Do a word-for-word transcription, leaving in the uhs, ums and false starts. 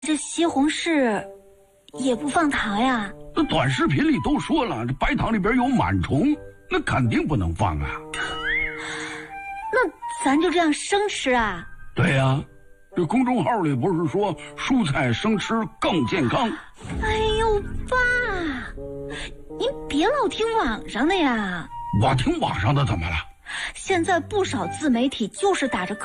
这西红柿也不放糖呀？ 那短视频里都说了，这白糖里边有螨虫，那肯定不能放啊。 那咱就这样生吃啊？ 对呀、啊，这公众号里不是说蔬菜生吃更健康？ 哎呦，爸，您别老听网上的呀。 我听网上的怎么了？ 现在不少自媒体就是打着